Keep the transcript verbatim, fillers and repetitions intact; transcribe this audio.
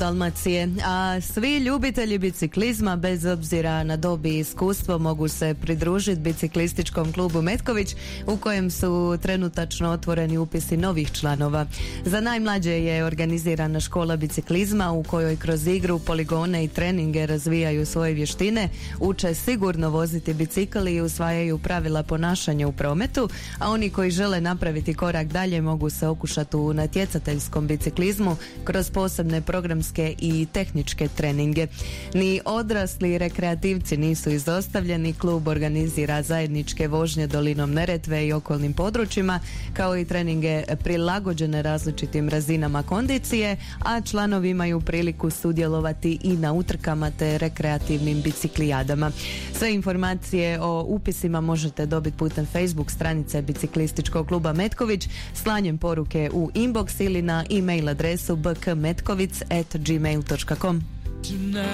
Dalmacije, a svi ljubitelji biciklizma bez obzira na dob i iskustvo mogu se pridružiti biciklističkom klubu Metković u kojem su trenutačno otvoreni upisi novih članova. Za najmlađe je organizirana škola biciklizma u kojoj kroz igru, poligone i treninge razvijaju svoje vještine, uče sigurno voziti bicikl i usvajaju pravila ponašanja u prometu, a oni koji žele napraviti korak dalje mogu se okušati u natjecateljskom biciklizmu kroz posebne programske i tehničke treninge. Ni odrasli rekreativci nisu izostavljeni. Klub organizira zajedničke vožnje dolinom Neretve i okolnim područjima, kao i treninge prilagođene različitim razinama kondicije, a članovi imaju priliku sudjelovati i na utrkama te rekreativnim biciklijadama. Sve informacije o upisima možete dobiti putem Facebook stranice Biciklističkog kluba Metković, slanjem poruke u inbox ili na e-mail adresu b k metkovic at gmail dot com.